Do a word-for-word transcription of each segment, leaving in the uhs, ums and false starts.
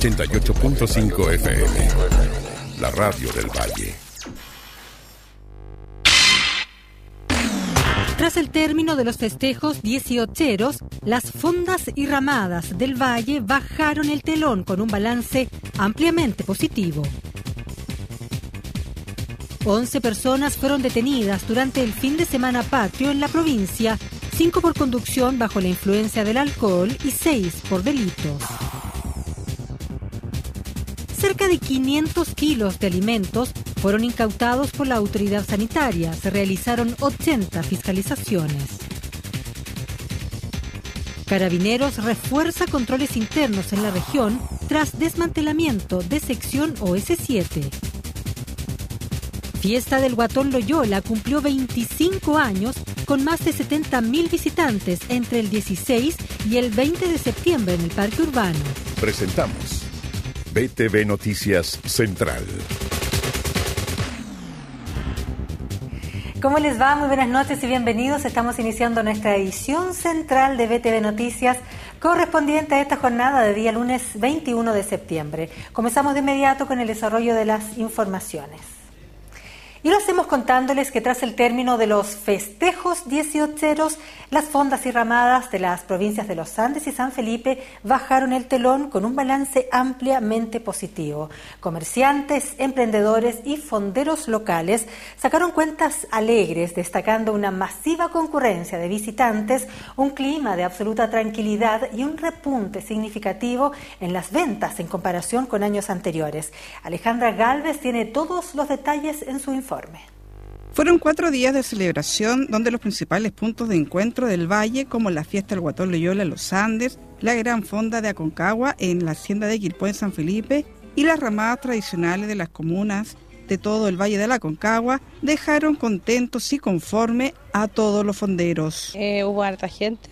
ochenta y ocho punto cinco F M, la radio del Valle. Tras el término de los festejos dieciocheros, las fondas y ramadas del Valle bajaron el telón con un balance ampliamente positivo. once personas fueron detenidas durante el fin de semana patrio en la provincia, cinco por conducción bajo la influencia del alcohol y seis por delitos. Cerca de quinientos kilos de alimentos fueron incautados por la autoridad sanitaria. Se realizaron ochenta fiscalizaciones. Carabineros refuerza controles internos en la región tras desmantelamiento de sección O S siete. Fiesta del Guatón Loyola cumplió veinticinco años con más de setenta mil visitantes entre el dieciséis y el veinte de septiembre en el Parque Urbano. Presentamos B T V Noticias Central. ¿Cómo les va? Muy buenas noches y bienvenidos. Estamos iniciando nuestra edición central de B T V Noticias correspondiente a esta jornada de día lunes veintiuno de septiembre. Comenzamos de inmediato con el desarrollo de las informaciones. Y lo hacemos contándoles que tras el término de los festejos dieciocheros, las fondas y ramadas de las provincias de Los Andes y San Felipe bajaron el telón con un balance ampliamente positivo. Comerciantes, emprendedores y fonderos locales sacaron cuentas alegres, destacando una masiva concurrencia de visitantes, un clima de absoluta tranquilidad y un repunte significativo en las ventas en comparación con años anteriores. Alejandra Gálvez tiene todos los detalles en su informe. Fueron cuatro días de celebración donde los principales puntos de encuentro del Valle, como la fiesta del Guatón Loyola en Los Andes, la gran fonda de Aconcagua en la hacienda de Quilpué en San Felipe y las ramadas tradicionales de las comunas de todo el Valle de la Aconcagua, dejaron contentos y conforme a todos los fonderos. Eh, hubo harta gente,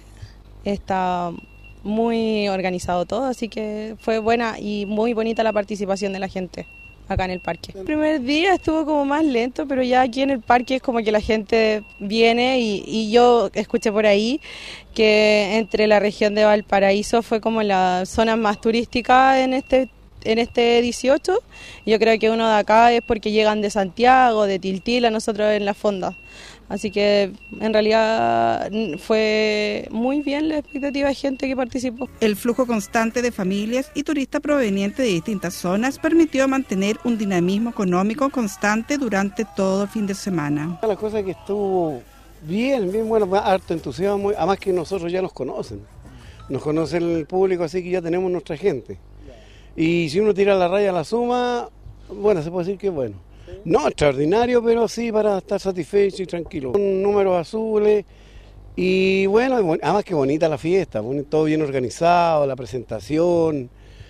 está muy organizado todo, así que fue buena y muy bonita la participación de la gente acá en el parque. El primer día estuvo como más lento, pero ya aquí en el parque es como que la gente viene y, y yo escuché por ahí que entre la región de Valparaíso fue como la zona más turística en este en este dieciocho. Yo creo que uno de acá es porque llegan de Santiago, de Tiltil, a nosotros en la fonda. Así que en realidad fue muy bien la expectativa de gente que participó. El flujo constante de familias y turistas provenientes de distintas zonas permitió mantener un dinamismo económico constante durante todo el fin de semana. La cosa es que estuvo bien, bien bueno, harto entusiasmo, además que nosotros ya nos conocen. Nos conoce el público, así que ya tenemos nuestra gente. Y si uno tira la raya a la suma, bueno, se puede decir que es bueno. No extraordinario, pero sí para estar satisfecho y tranquilo. Con números azules y bueno, además que bonita la fiesta, todo bien organizado, la presentación,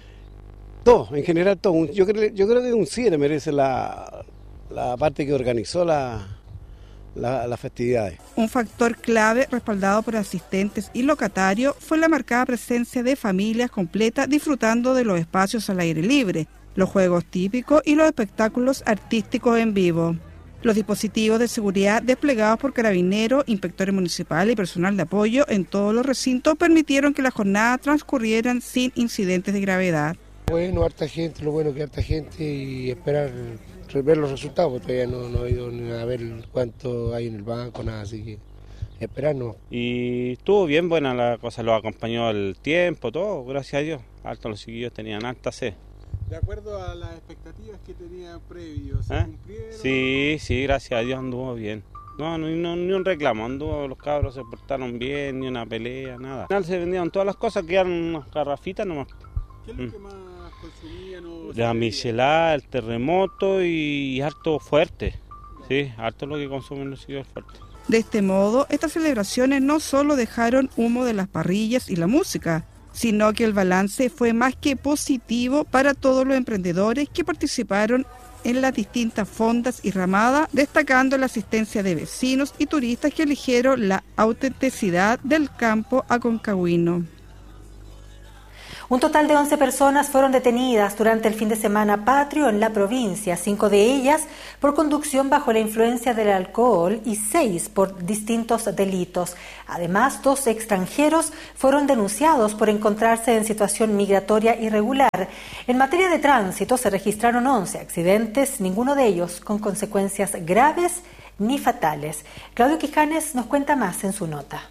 todo, en general todo. Yo creo, yo creo que un siete merece la, la parte que organizó la, la, las festividades. Un factor clave respaldado por asistentes y locatarios fue la marcada presencia de familias completas disfrutando de los espacios al aire libre, los juegos típicos y los espectáculos artísticos en vivo. Los dispositivos de seguridad desplegados por carabineros, inspectores municipales y personal de apoyo en todos los recintos permitieron que la jornada transcurrieran sin incidentes de gravedad. Bueno, harta gente, lo bueno que harta gente y esperar ver los resultados. Todavía no, no he ido a ver cuánto hay en el banco, nada, así que esperarnos. Y estuvo bien buena la cosa, lo acompañó el tiempo, todo, gracias a Dios. Harto los chiquillos tenían harta sed. ¿De acuerdo a las expectativas que tenían previos, se ¿Eh? cumplieron? Sí, sí, gracias a Dios anduvo bien. No, no, no, ni un reclamo, anduvo, los cabros se portaron bien, ni una pelea, nada. Al final se vendieron todas las cosas, quedaron unas garrafitas nomás. ¿Qué es lo mm. que más consumían? O La michelada, el terremoto y harto fuerte. Sí, harto lo que consumen los chiquillos fuertes. De este modo, estas celebraciones no solo dejaron humo de las parrillas y la música, sino que el balance fue más que positivo para todos los emprendedores que participaron en las distintas fondas y ramadas, destacando la asistencia de vecinos y turistas que eligieron la autenticidad del campo aconcagüino. Un total de once personas fueron detenidas durante el fin de semana patrio en la provincia, cinco de ellas por conducción bajo la influencia del alcohol y seis por distintos delitos. Además, dos extranjeros fueron denunciados por encontrarse en situación migratoria irregular. En materia de tránsito se registraron once accidentes, ninguno de ellos con consecuencias graves ni fatales. Claudio Quijanes nos cuenta más en su nota.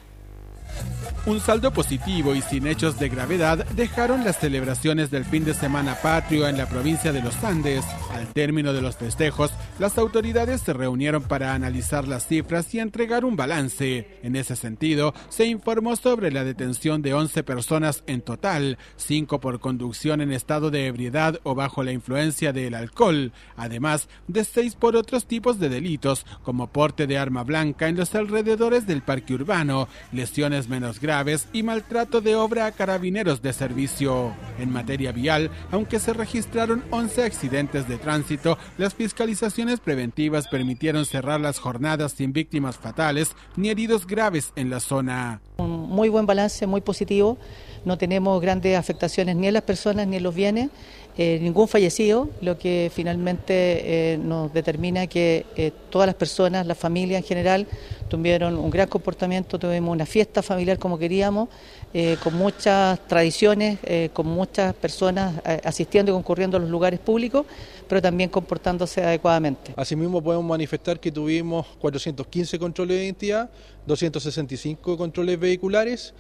Un saldo positivo y sin hechos de gravedad dejaron las celebraciones del fin de semana patrio en la provincia de los Andes. Al término de los festejos, las autoridades se reunieron para analizar las cifras y entregar un balance. En ese sentido, se informó sobre la detención de once personas en total, cinco por conducción en estado de ebriedad o bajo la influencia del alcohol, además de seis por otros tipos de delitos, como porte de arma blanca en los alrededores del parque urbano, lesiones menos graves y maltrato de obra a carabineros de servicio. En materia vial, aunque se registraron once accidentes de tránsito, las fiscalizaciones preventivas permitieron cerrar las jornadas sin víctimas fatales ni heridos graves en la zona. Un muy buen balance, muy positivo. No tenemos grandes afectaciones ni en las personas ni en los bienes. Eh, ningún fallecido, lo que finalmente eh, nos determina que eh, todas las personas, la familia en general, tuvieron un gran comportamiento, tuvimos una fiesta familiar como queríamos, eh, con muchas tradiciones, eh, con muchas personas eh, asistiendo y concurriendo a los lugares públicos, pero también comportándose adecuadamente. Asimismo podemos manifestar que tuvimos cuatrocientos quince controles de identidad, doscientos sesenta y cinco controles vehiculares,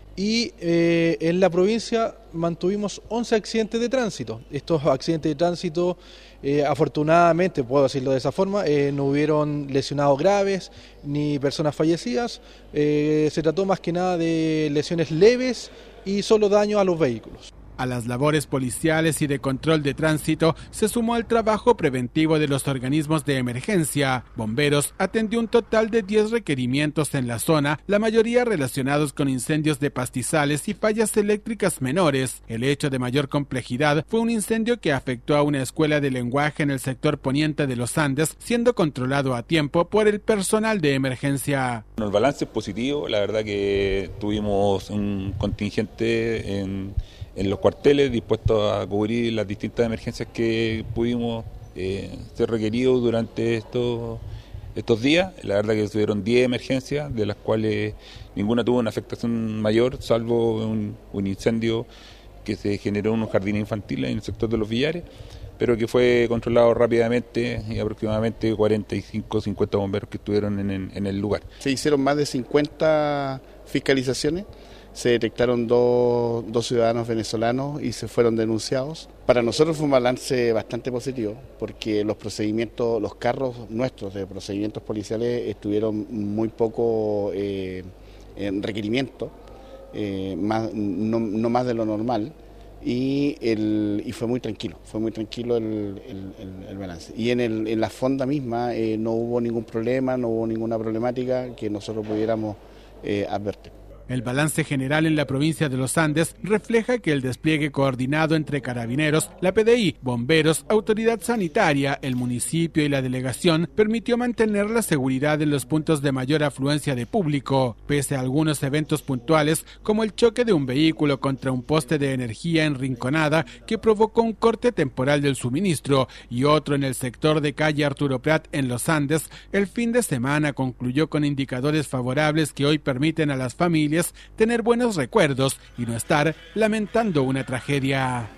y eh, en la provincia mantuvimos once accidentes de tránsito. Estos accidentes de tránsito, eh, afortunadamente, puedo decirlo de esa forma, eh, no hubieron lesionados graves ni personas fallecidas. Eh, se trató más que nada de lesiones leves y solo daño a los vehículos. A las labores policiales y de control de tránsito se sumó el trabajo preventivo de los organismos de emergencia. Bomberos atendió un total de diez requerimientos en la zona, la mayoría relacionados con incendios de pastizales y fallas eléctricas menores. El hecho de mayor complejidad fue un incendio que afectó a una escuela de lenguaje en el sector poniente de los Andes, siendo controlado a tiempo por el personal de emergencia. El balance es positivo, la verdad que tuvimos un contingente en... en los cuarteles dispuestos a cubrir las distintas emergencias que pudimos eh, ser requeridos durante estos, estos días. La verdad que tuvieron diez emergencias, de las cuales ninguna tuvo una afectación mayor, salvo un, un incendio que se generó en un jardín infantil en el sector de los Villares, pero que fue controlado rápidamente y aproximadamente cuarenta y cinco, cincuenta bomberos que estuvieron en, en, en el lugar. Se hicieron más de cincuenta fiscalizaciones. Se detectaron dos, dos ciudadanos venezolanos y se fueron denunciados. Para nosotros fue un balance bastante positivo porque los procedimientos, los carros nuestros de procedimientos policiales estuvieron muy poco eh, en requerimiento, eh, más, no, no más de lo normal, y, el, y fue muy tranquilo, fue muy tranquilo el, el, el, el balance. Y en, el, en la fonda misma eh, no hubo ningún problema, no hubo ninguna problemática que nosotros pudiéramos eh, advertir. El balance general en la provincia de los Andes refleja que el despliegue coordinado entre carabineros, la P D I, bomberos, autoridad sanitaria, el municipio y la delegación permitió mantener la seguridad en los puntos de mayor afluencia de público, pese a algunos eventos puntuales como el choque de un vehículo contra un poste de energía en Rinconada que provocó un corte temporal del suministro y otro en el sector de calle Arturo Prat en los Andes. El fin de semana concluyó con indicadores favorables que hoy permiten a las familias tener buenos recuerdos y no estar lamentando una tragedia.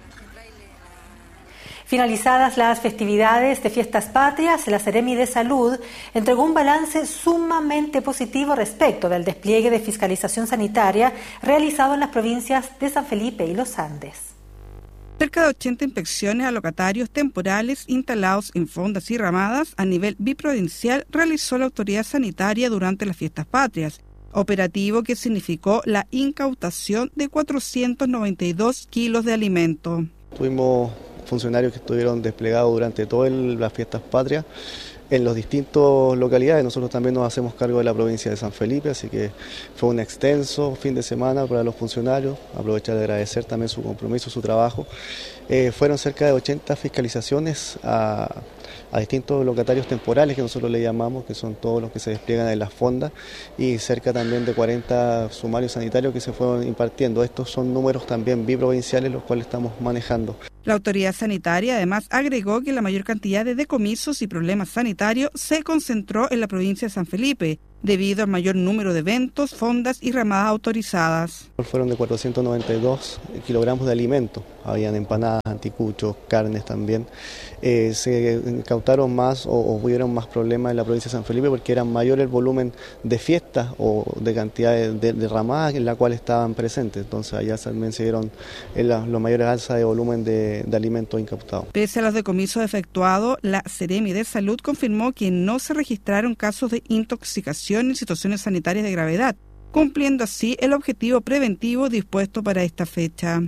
Finalizadas las festividades de Fiestas Patrias, la Seremi de Salud entregó un balance sumamente positivo respecto del despliegue de fiscalización sanitaria realizado en las provincias de San Felipe y Los Andes. Cerca de ochenta inspecciones a locatarios temporales instalados en fondas y ramadas a nivel biprovincial realizó la autoridad sanitaria durante las Fiestas Patrias, operativo que significó la incautación de cuatrocientos noventa y dos kilos de alimento. Tuvimos funcionarios que estuvieron desplegados durante todas las Fiestas Patrias en las distintas localidades. Nosotros también nos hacemos cargo de la provincia de San Felipe, así que fue un extenso fin de semana para los funcionarios. Aprovechar de agradecer también su compromiso, su trabajo. Eh, fueron cerca de ochenta fiscalizaciones a, a distintos locatarios temporales, que nosotros le llamamos, que son todos los que se despliegan en las fondas, y cerca también de cuarenta sumarios sanitarios que se fueron impartiendo. Estos son números también biprovinciales, los cuales estamos manejando. La autoridad sanitaria además agregó que la mayor cantidad de decomisos y problemas sanitarios se concentró en la provincia de San Felipe, debido al mayor número de eventos, fondas y ramadas autorizadas. Fueron de cuatrocientos noventa y dos kilogramos de alimentos, habían empanadas, anticuchos, carnes también. Eh, se incautaron más o, o hubieron más problemas en la provincia de San Felipe porque era mayor el volumen de fiestas o de cantidad de, de, de ramadas en la cual estaban presentes. Entonces allá también se dieron eh, la, los mayores alzas de volumen de, de alimentos incautados. Pese a los decomisos efectuados, la Seremi de Salud confirmó que no se registraron casos de intoxicación en situaciones sanitarias de gravedad, cumpliendo así el objetivo preventivo dispuesto para esta fecha.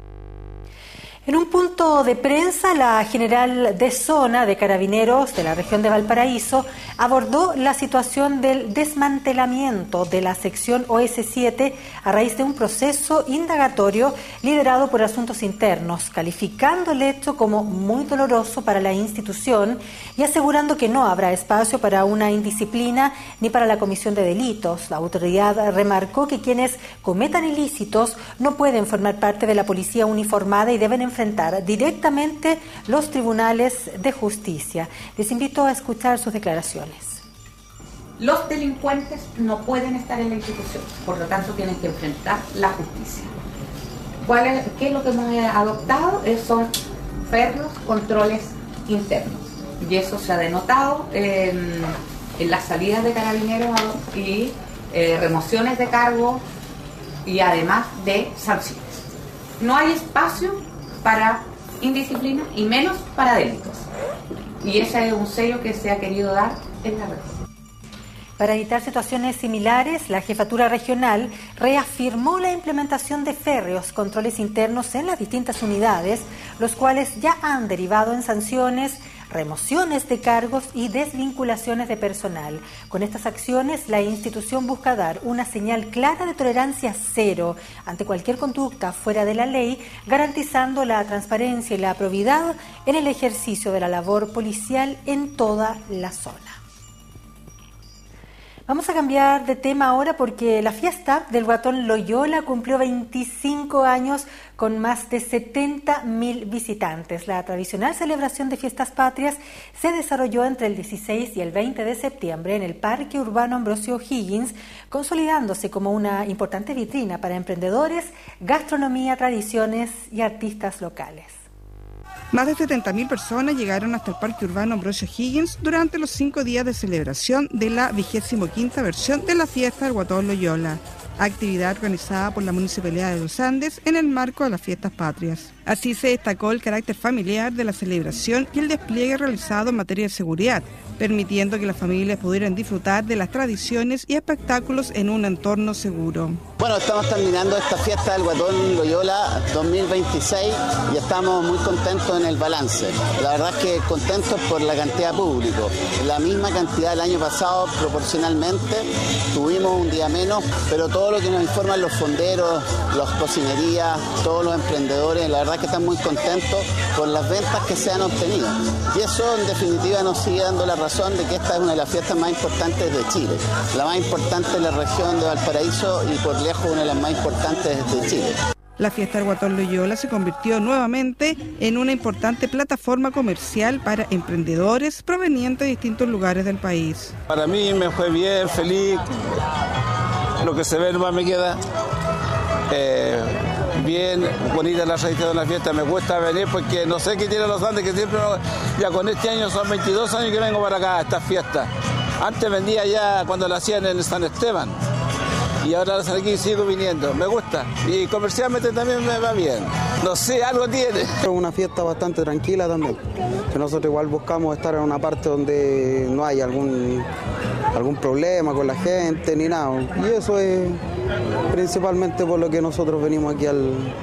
En un punto de prensa, la general de zona de Carabineros de la región de Valparaíso abordó la situación del desmantelamiento de la sección O S siete a raíz de un proceso indagatorio liderado por Asuntos Internos, calificando el hecho como muy doloroso para la institución y asegurando que no habrá espacio para una indisciplina ni para la comisión de delitos. La autoridad remarcó que quienes cometan ilícitos no pueden formar parte de la policía uniformada y deben enfrentar directamente los tribunales de justicia. Les invito a escuchar sus declaraciones. Los delincuentes no pueden estar en la institución, por lo tanto tienen que enfrentar la justicia. ¿Cuál es, ¿Qué es lo que hemos adoptado? Es, son férreos controles internos, y eso se ha denotado en, en las salidas de Carabineros y eh, remociones de cargo y además de sanciones. No hay espacio para indisciplina y menos para delitos. Y ese es un sello que se ha querido dar en la red. Para evitar situaciones similares, la Jefatura Regional reafirmó la implementación de férreos controles internos en las distintas unidades, los cuales ya han derivado en sanciones, remociones de cargos y desvinculaciones de personal. Con estas acciones, la institución busca dar una señal clara de tolerancia cero ante cualquier conducta fuera de la ley, garantizando la transparencia y la probidad en el ejercicio de la labor policial en toda la zona. Vamos a cambiar de tema ahora porque la fiesta del Guatón Loyola cumplió veinticinco años con más de setenta mil visitantes. La tradicional celebración de fiestas patrias se desarrolló entre el dieciséis y el veinte de septiembre en el Parque Urbano Ambrosio O'Higgins, consolidándose como una importante vitrina para emprendedores, gastronomía, tradiciones y artistas locales. Más de setenta mil personas llegaron hasta el Parque Urbano Ambrosio O'Higgins durante los cinco días de celebración de la vigésimo quinta versión de la fiesta del Guatón Loyola, actividad organizada por la Municipalidad de Los Andes en el marco de las fiestas patrias. Así se destacó el carácter familiar de la celebración y el despliegue realizado en materia de seguridad, permitiendo que las familias pudieran disfrutar de las tradiciones y espectáculos en un entorno seguro. Bueno, estamos terminando esta fiesta del Guatón Loyola dos mil veintiséis y estamos muy contentos en el balance. La verdad es que contentos por la cantidad de público. La misma cantidad del año pasado proporcionalmente, tuvimos un día menos, pero todo lo que nos informan los fonderos, las cocinerías, todos los emprendedores, la verdad es que están muy contentos por las ventas que se han obtenido. Y eso en definitiva nos sigue dando la razón de que esta es una de las fiestas más importantes de Chile, la más importante de la región de Valparaíso y por lejos una de las más importantes de Chile. La fiesta del Guatón Loyola se convirtió nuevamente en una importante plataforma comercial para emprendedores provenientes de distintos lugares del país. Para mí me fue bien, feliz, lo que se ve nomás me queda. Eh, bien bonita la tradición de la fiesta, me gusta venir porque no sé qué tiene Los Andes, que siempre, ya con este año son veintidós años que vengo para acá a esta fiesta. Antes vendía ya cuando la hacían en San Esteban y ahora aquí y sigo viniendo, me gusta y comercialmente también me va bien, no sé, algo tiene. Es una fiesta bastante tranquila también, que nosotros igual buscamos estar en una parte donde no hay algún, algún problema con la gente ni nada, y eso es principalmente por lo que nosotros venimos aquí al,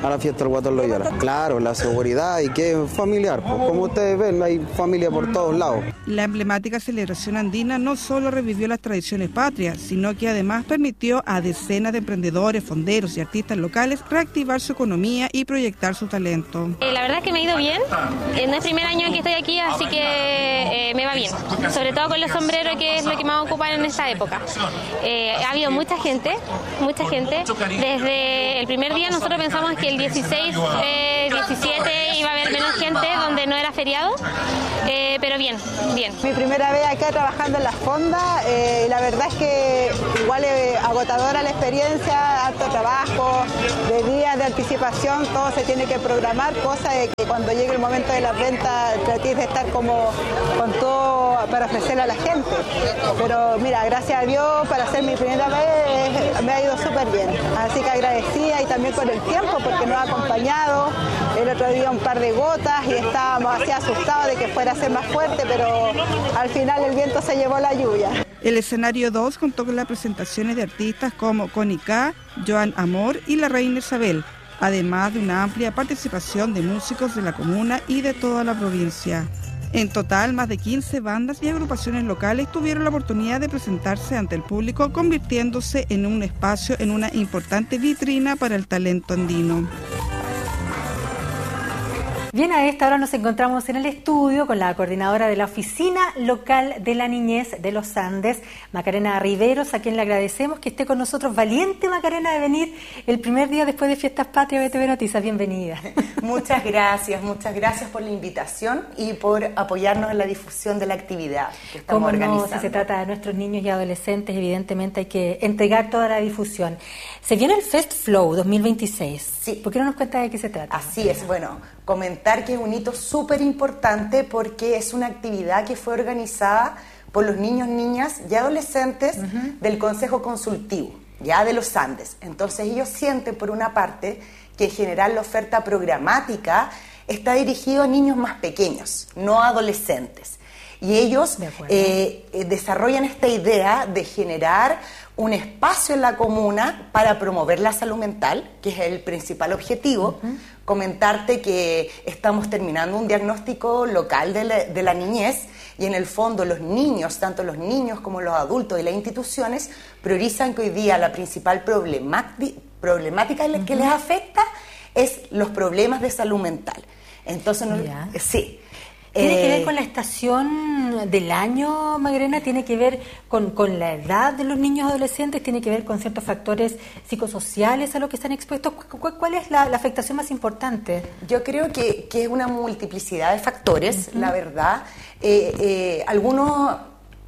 a la fiesta del Guatón Loyola. Claro, la seguridad y que es familiar, pues, como ustedes ven, hay familia por todos lados. La emblemática celebración andina no solo revivió las tradiciones patrias, sino que además permitió a decenas de emprendedores, fonderos y artistas locales reactivar su economía y proyectar su talento. Eh, la verdad es que me ha ido bien, eh, no es el primer año que estoy aquí, así que eh, me va bien, sobre todo con los sombreros, que es lo que más ocupan en esta época. Eh, ha habido mucha gente, mucha gente, desde el primer día nosotros pensamos que el dieciséis, eh, diecisiete iba a haber menos gente donde no era feriado, eh, pero bien, bien. Mi primera vez acá trabajando en la fonda, eh, la verdad es que igual es agotadora la experiencia, harto trabajo, de días de anticipación, todo se tiene que programar, cosa de que cuando llegue el momento de la venta tratéis de estar como con todo para ofrecerle a la gente. Pero mira, gracias a Dios, para ser mi primera vez me ha ido súper bien, así que agradecida y también con el tiempo porque nos ha acompañado. El otro día un par de gotas y estábamos así asustados de que fuera a ser más fuerte, pero al final el viento se llevó la lluvia. El escenario dos contó con las presentaciones de artistas como Connie K, Joan Amor y la Reina Isabel, además de una amplia participación de músicos de la comuna y de toda la provincia. En total, más de quince bandas y agrupaciones locales tuvieron la oportunidad de presentarse ante el público, convirtiéndose en un espacio en una importante vitrina para el talento andino. Bien, a esta hora nos encontramos en el estudio con la coordinadora de la Oficina Local de la Niñez de los Andes, Macarena Riveros, a quien le agradecemos que esté con nosotros. Valiente, Macarena, de venir el primer día después de Fiestas Patrias B T V Noticias. Bienvenida. Muchas gracias, muchas gracias por la invitación y por apoyarnos en la difusión de la actividad que estamos Cómo organizando. No, si se trata de nuestros niños y adolescentes, evidentemente hay que entregar toda la difusión. Se viene el Fest Flow dos mil veintiséis. Sí. ¿Por qué no nos cuenta de qué se trata? Así es, bueno, comentar que es un hito súper importante porque es una actividad que fue organizada por los niños, niñas y adolescentes uh-huh. del Consejo Consultivo, ya de los Andes. Entonces ellos sienten, por una parte, que en general la oferta programática está dirigida a niños más pequeños, no a adolescentes. Y ellos eh, eh, desarrollan esta idea de generar un espacio en la comuna para promover la salud mental, que es el principal objetivo. Uh-huh. Comentarte que estamos terminando un diagnóstico local de la, de la niñez y en el fondo los niños, tanto los niños como los adultos y las instituciones, priorizan que hoy día la principal problemática, problemática uh-huh. que les afecta es los problemas de salud mental. Entonces, no, sí. ¿Tiene eh, que ver con la estación del año, Magrena? ¿Tiene que ver con, con la edad de los niños adolescentes? ¿Tiene que ver con ciertos factores psicosociales a los que están expuestos? ¿Cuál, cuál es la, la afectación más importante? Yo creo que, que es una multiplicidad de factores, uh-huh. la verdad. Eh, eh, algunos,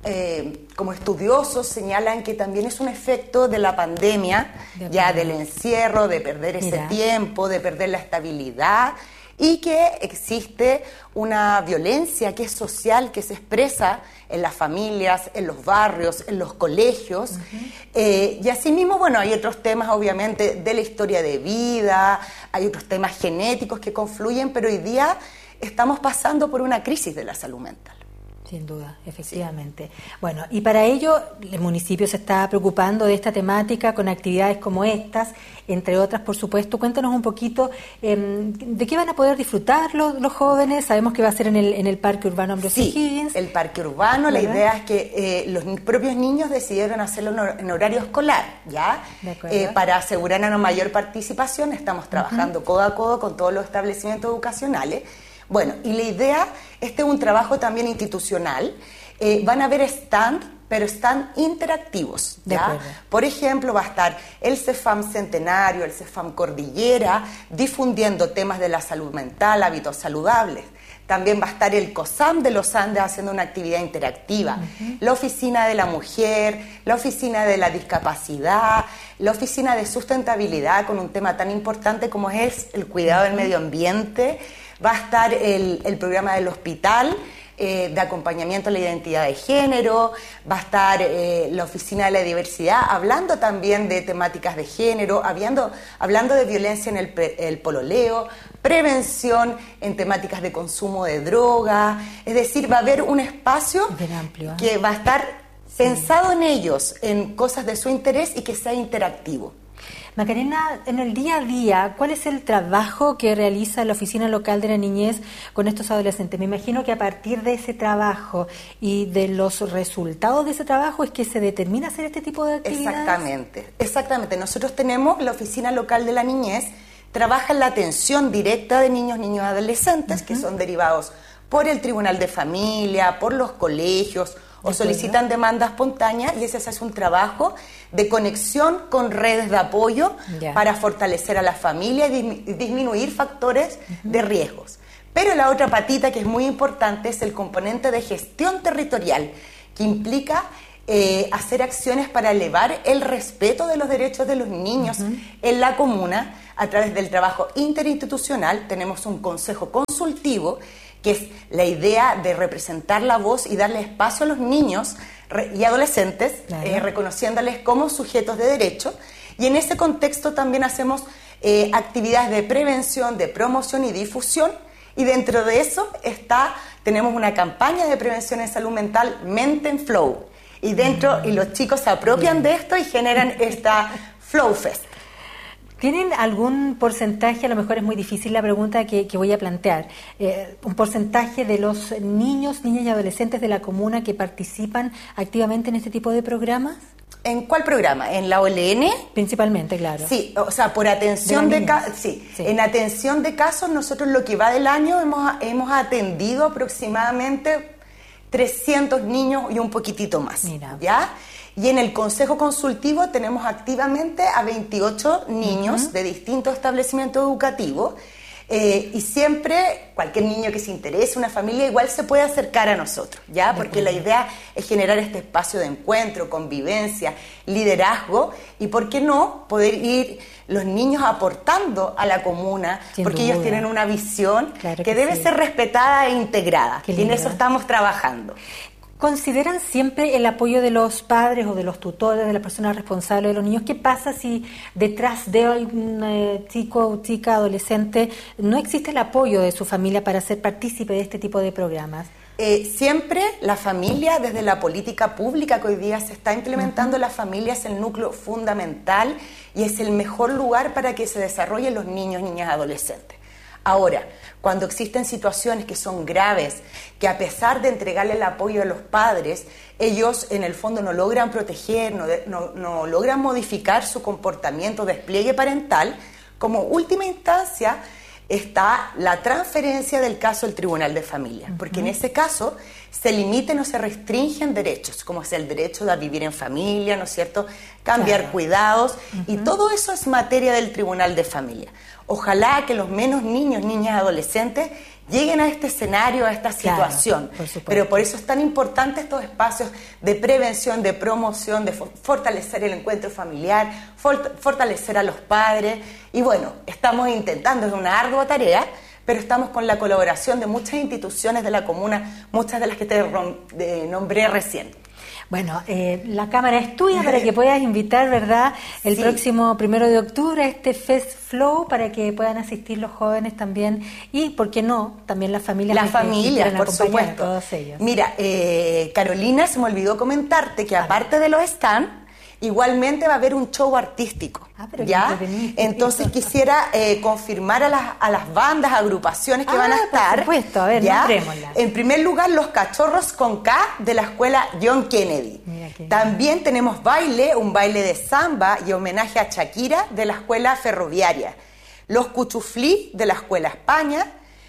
eh, como estudiosos, señalan que también es un efecto de la pandemia, de ya del encierro, de perder ese Mira. tiempo, de perder la estabilidad, y que existe una violencia que es social, que se expresa en las familias, en los barrios, en los colegios. Uh-huh. Eh, y asimismo, bueno, hay otros temas, obviamente, de la historia de vida, hay otros temas genéticos que confluyen, pero hoy día estamos pasando por una crisis de la salud mental. Sin duda, efectivamente. Sí. Bueno, y para ello el municipio se está preocupando de esta temática con actividades como estas, entre otras, por supuesto. Cuéntanos un poquito eh, de qué van a poder disfrutar los, los jóvenes. Sabemos que va a ser en el, en el Parque Urbano Ambrosio sí, Higgins. el Parque Urbano. ¿Verdad? La idea es que eh, los propios niños decidieron hacerlo en horario escolar, ¿ya? Eh, para asegurar una mayor participación. Estamos trabajando uh-huh. codo a codo con todos los establecimientos educacionales. Bueno, y la idea, este es un trabajo también institucional, eh, van a haber stand, pero stand interactivos, ¿ya? Por ejemplo, va a estar el CEFAM Centenario, el CEFAM Cordillera, difundiendo temas de la salud mental, hábitos saludables. También va a estar el COSAM de los Andes haciendo una actividad interactiva, uh-huh. la Oficina de la Mujer, la Oficina de la Discapacidad, la Oficina de Sustentabilidad con un tema tan importante como es el cuidado uh-huh. del medio ambiente. Va a estar el, el programa del hospital eh, de acompañamiento a la identidad de género, va a estar eh, la Oficina de la Diversidad, hablando también de temáticas de género, hablando, hablando de violencia en el, el pololeo, prevención en temáticas de consumo de droga. Es decir, va a haber un espacio amplio, ¿eh? que va a estar sí. pensado en ellos, en cosas de su interés y que sea interactivo. Macarena, en el día a día, ¿cuál es el trabajo que realiza la Oficina Local de la Niñez con estos adolescentes? Me imagino que a partir de ese trabajo y de los resultados de ese trabajo es que se determina hacer este tipo de actividades. Exactamente, exactamente. Nosotros tenemos la Oficina Local de la Niñez, trabaja en la atención directa de niños, niños y adolescentes, uh-huh, que son derivados por el Tribunal de Familia, por los colegios, o solicitan demanda espontánea, y ese es un trabajo de conexión con redes de apoyo yeah. para fortalecer a la familia y disminuir factores uh-huh. de riesgos. Pero la otra patita que es muy importante es el componente de gestión territorial, que implica eh, hacer acciones para elevar el respeto de los derechos de los niños uh-huh. en la comuna. A través del trabajo interinstitucional tenemos un consejo consultivo, que es la idea de representar la voz y darle espacio a los niños y adolescentes, claro. eh, reconociéndoles como sujetos de derecho. Y en ese contexto también hacemos eh, actividades de prevención, de promoción y difusión. Y dentro de eso está, tenemos una campaña de prevención en salud mental, Mente en Flow. Y dentro, mm. y los chicos se apropian Bien. de esto y generan esta Flow Fest. ¿Tienen algún porcentaje, a lo mejor es muy difícil la pregunta que, que voy a plantear, eh, un porcentaje de los niños, niñas y adolescentes de la comuna que participan activamente en este tipo de programas? ¿En cuál programa? ¿En la O L N? Principalmente, claro. Sí, o sea, por atención de, de casos, sí. sí. En atención de casos, nosotros lo que va del año hemos, hemos atendido aproximadamente trescientos niños y un poquitito más. Mira. ¿Ya? Y en el Consejo Consultivo tenemos activamente a veintiocho niños uh-huh. de distintos establecimientos educativos, eh, y siempre cualquier niño que se interese, una familia, igual se puede acercar a nosotros, ¿ya? Porque la idea es generar este espacio de encuentro, convivencia, liderazgo, y ¿por qué no poder ir los niños aportando a la comuna? Sin porque duda. Ellos tienen una visión claro que, que debe sí. ser respetada e integrada, y en eso estamos trabajando. ¿Consideran siempre el apoyo de los padres o de los tutores, de las personas responsables de los niños? ¿Qué pasa si detrás de algún eh, chico o chica, adolescente, no existe el apoyo de su familia para ser partícipe de este tipo de programas? Eh, siempre la familia, desde la política pública que hoy día se está implementando, uh-huh. la familia es el núcleo fundamental y es el mejor lugar para que se desarrollen los niños, niñas, adolescentes. Ahora, cuando existen situaciones que son graves, que a pesar de entregarle el apoyo a los padres, ellos en el fondo no logran proteger, no, no, no logran modificar su comportamiento, despliegue parental, como última instancia está la transferencia del caso al Tribunal de Familia, porque uh-huh. en ese caso se limiten o se restringen derechos, como es el derecho a vivir en familia, ¿no es cierto?, cambiar claro. cuidados, uh-huh. y todo eso es materia del Tribunal de Familia. Ojalá que los menos niños, niñas, adolescentes lleguen a este escenario, a esta situación. Claro, por Pero por eso es tan importante estos espacios de prevención, de promoción, de fortalecer el encuentro familiar, fortalecer a los padres. Y bueno, estamos intentando, es una ardua tarea, pero estamos con la colaboración de muchas instituciones de la comuna, muchas de las que te de, nombré recién. Bueno, eh, la cámara es tuya para que puedas invitar, ¿verdad?, el sí. próximo primero de octubre a este Fest Flow para que puedan asistir los jóvenes también y, ¿por qué no?, también las familias. Las familias, por supuesto. A todos ellos. Mira, eh, Carolina, se me olvidó comentarte que aparte de los stands, igualmente va a haber un show artístico, ah, pero ¿ya? Entonces quisiera eh, confirmar a las, a las bandas, agrupaciones que ah, van a estar. Por supuesto, a ver, nombrémoslas. En primer lugar, los Cachorros con K de la escuela John Kennedy. También tenemos baile, un baile de samba y homenaje a Shakira de la escuela Ferroviaria. Los Cuchuflí de la escuela España,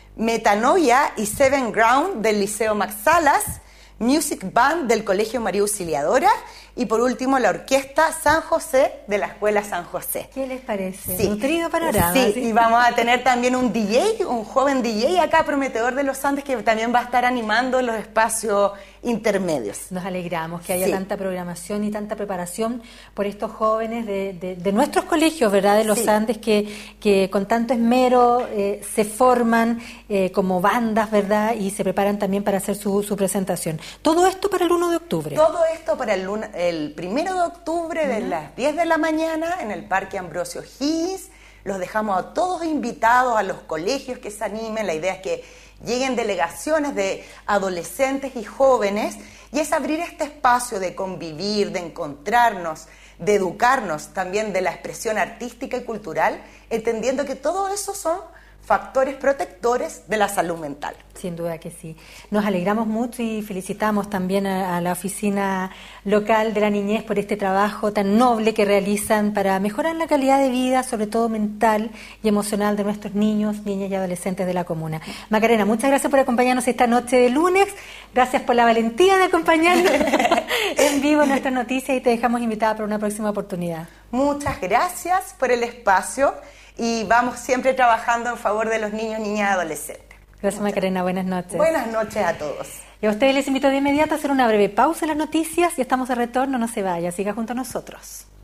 Metanoia y Seven Ground del Liceo Max Salas, Music Band del Colegio María Auxiliadora y por último la Orquesta San José de la Escuela San José. ¿Qué les parece? Sí. Nutrido panorama. Sí, ¿sí? Y vamos a tener también un D J, un joven D J acá, prometedor de los Andes, que también va a estar animando los espacios intermedios. Nos alegramos que haya sí. tanta programación y tanta preparación por estos jóvenes de, de, de nuestros colegios, ¿verdad?, de los sí. Andes, que, que con tanto esmero eh, se forman eh, como bandas, ¿verdad?, y se preparan también para hacer su, su presentación. Todo esto para el uno de octubre. Todo esto para el, luna, el primero de octubre de uh-huh. las diez de la mañana en el Parque Ambrosio Higgins. Los dejamos a todos invitados, a los colegios que se animen. La idea es que lleguen delegaciones de adolescentes y jóvenes y es abrir este espacio de convivir, de encontrarnos, de educarnos también de la expresión artística y cultural, entendiendo que todo eso son factores protectores de la salud mental. Sin duda que sí. Nos alegramos mucho y felicitamos también a, a la Oficina Local de la Niñez por este trabajo tan noble que realizan para mejorar la calidad de vida, sobre todo mental y emocional, de nuestros niños, niñas y adolescentes de la comuna. Macarena, muchas gracias por acompañarnos esta noche de lunes. Gracias por la valentía de acompañarnos en vivo en nuestras noticias y te dejamos invitada para una próxima oportunidad. Muchas gracias por el espacio. Y vamos siempre trabajando en favor de los niños, niñas y adolescentes. Gracias, Macarena. Buenas noches. Buenas noches a todos. Y a ustedes les invito de inmediato a hacer una breve pausa en las noticias y estamos de retorno. No se vaya, siga junto a nosotros.